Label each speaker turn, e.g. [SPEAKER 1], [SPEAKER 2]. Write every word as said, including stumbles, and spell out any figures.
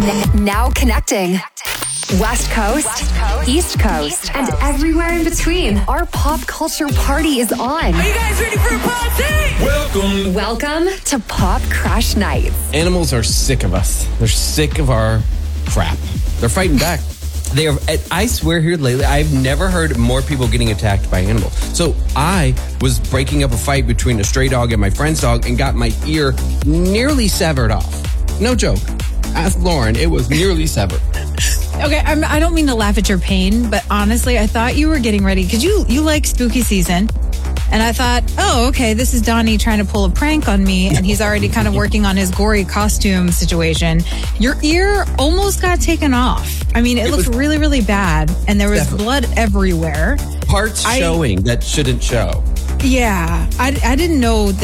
[SPEAKER 1] N- now connecting. West Coast, West Coast East, Coast, East Coast, and everywhere in between. Our pop culture party is on.
[SPEAKER 2] Are you guys ready for a party?
[SPEAKER 3] Welcome.
[SPEAKER 1] Welcome to Pop Crash Nights.
[SPEAKER 3] Animals are sick of us. They're sick of our crap. They're fighting back. They are. I swear here lately, I've never heard more people getting attacked by animals. So I was breaking up a fight between a stray dog and my friend's dog and got my ear nearly severed off. No joke. Ask Lauren. It was nearly severed.
[SPEAKER 4] Okay, I'm, I don't mean to laugh at your pain, but honestly, I thought you were getting ready because you, you like spooky season. And I thought, oh, okay, this is Donnie trying to pull a prank on me, and he's already kind of working on his gory costume situation. Your ear almost got taken off. I mean, it, it looked was, really, really bad, and there was definitely blood everywhere.
[SPEAKER 3] Parts
[SPEAKER 4] I,
[SPEAKER 3] showing that shouldn't show.
[SPEAKER 4] Yeah, I, I didn't know that